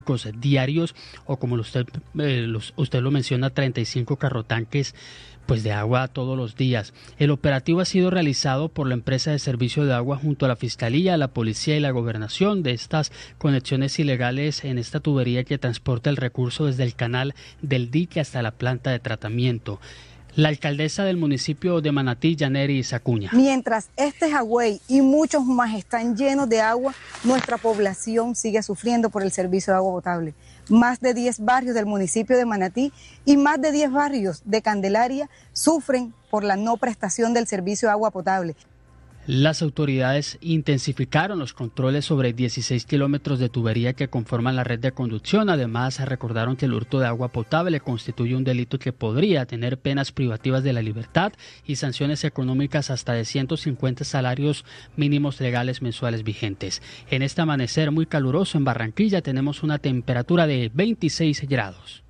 diarios, o como usted lo menciona, 35 carrotanques pues de agua todos los días. El operativo ha sido realizado por la empresa de servicio de agua junto a la Fiscalía, la Policía y la Gobernación de estas conexiones ilegales en esta tubería que transporta el recurso desde el canal del dique hasta la planta de tratamiento. La alcaldesa del municipio de Manatí, Yaneris Acuña. Mientras este Higüey y muchos más están llenos de agua, nuestra población sigue sufriendo por el servicio de agua potable. Más de 10 barrios del municipio de Manatí y más de 10 barrios de Candelaria sufren por la no prestación del servicio de agua potable. Las autoridades intensificaron los controles sobre 16 kilómetros de tubería que conforman la red de conducción. Además, recordaron que el hurto de agua potable constituye un delito que podría tener penas privativas de la libertad y sanciones económicas hasta de 150 salarios mínimos legales mensuales vigentes. En este amanecer muy caluroso en Barranquilla tenemos una temperatura de 26 grados.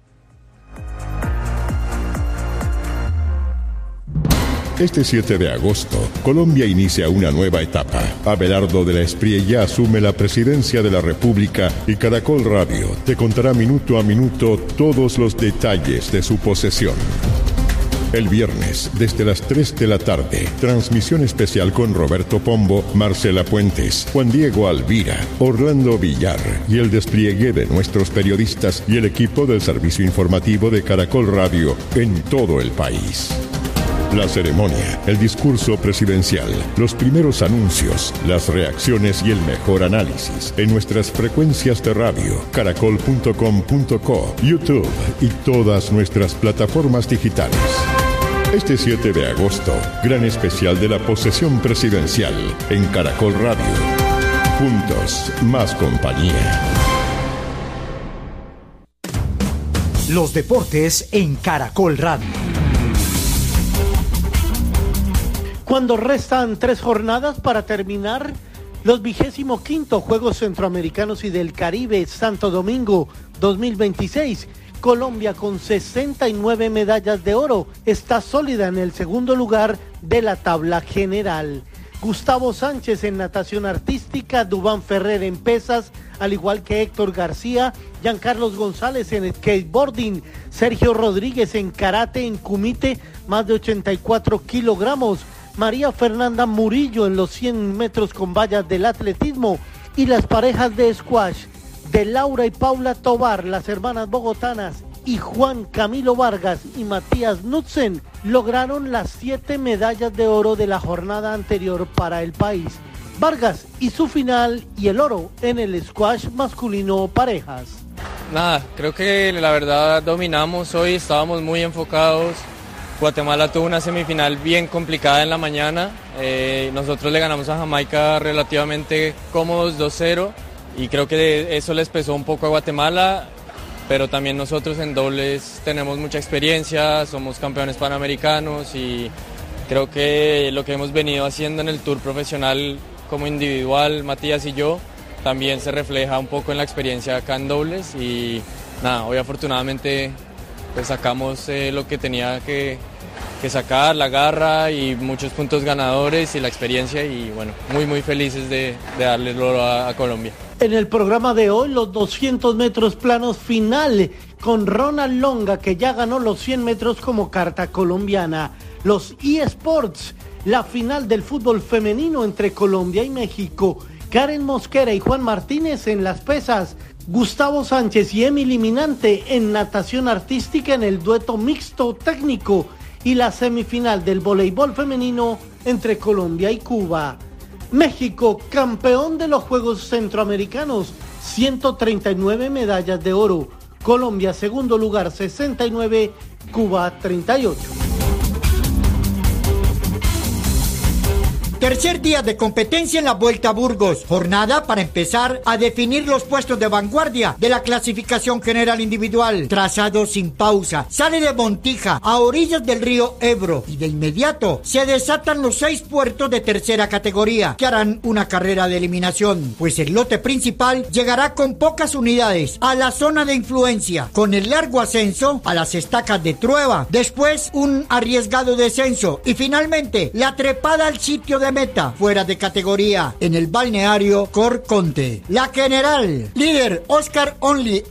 Este 7 de agosto, Colombia inicia una nueva etapa. Abelardo de la Espriella asume la presidencia de la República y Caracol Radio te contará minuto a minuto todos los detalles de su posesión. El viernes, desde las 3 de la tarde, transmisión especial con Roberto Pombo, Marcela Puentes, Juan Diego Alvira, Orlando Villar y el despliegue de nuestros periodistas y el equipo del servicio informativo de Caracol Radio en todo el país. La ceremonia, el discurso presidencial, los primeros anuncios, las reacciones y el mejor análisis en nuestras frecuencias de radio, caracol.com.co, YouTube y todas nuestras plataformas digitales. Este 7 de agosto, gran especial de la posesión presidencial en Caracol Radio. Juntos, más compañía. Los deportes en Caracol Radio. Cuando restan 3 jornadas para terminar los 25º Juegos Centroamericanos y del Caribe Santo Domingo 2026, Colombia con 69 medallas de oro está sólida en el segundo lugar de la tabla general. Gustavo Sánchez en natación artística, Dubán Ferrer en pesas, al igual que Héctor García, Giancarlos González en skateboarding, Sergio Rodríguez en karate, en kumite, más de 84 kilogramos, María Fernanda Murillo en los 100 metros con vallas del atletismo, y las parejas de squash de Laura y Paula Tobar, las hermanas bogotanas, y Juan Camilo Vargas y Matías Knudsen lograron las 7 medallas de oro de la jornada anterior para el país. Vargas y su final y el oro en el squash masculino parejas. Creo que la verdad dominamos hoy, estábamos muy enfocados. Guatemala tuvo una semifinal bien complicada en la mañana, nosotros le ganamos a Jamaica relativamente cómodos 2-0 y creo que eso les pesó un poco a Guatemala, pero también nosotros en dobles tenemos mucha experiencia, somos campeones panamericanos y creo que lo que hemos venido haciendo en el tour profesional como individual, Matías y yo, también se refleja un poco en la experiencia acá en dobles y hoy afortunadamente pues sacamos lo que tenía que sacar, la garra y muchos puntos ganadores y la experiencia y bueno, muy felices de darle el oro a Colombia. En el programa de hoy, los 200 metros planos final con Ronald Longa, que ya ganó los 100 metros como carta colombiana. Los eSports, la final del fútbol femenino entre Colombia y México. Karen Mosquera y Juan Martínez en las pesas. Gustavo Sánchez y Emily Minante en natación artística en el dueto mixto técnico. Y la semifinal del voleibol femenino entre Colombia y Cuba. México, campeón de los Juegos Centroamericanos, 139 medallas de oro. Colombia, segundo lugar, 69, Cuba, 38. Tercer día de competencia en la Vuelta a Burgos. Jornada para empezar a definir los puestos de vanguardia de la clasificación general individual. Trazado sin pausa. Sale de Montija a orillas del río Ebro y de inmediato se desatan los 6 puertos de tercera categoría que harán una carrera de eliminación. Pues el lote principal llegará con pocas unidades a la zona de influencia, con el largo ascenso a las estacas de Trueba. Después un arriesgado descenso y finalmente la trepada al sitio de remeta fuera de categoría en el balneario Corconte. La general, líder Oscar Only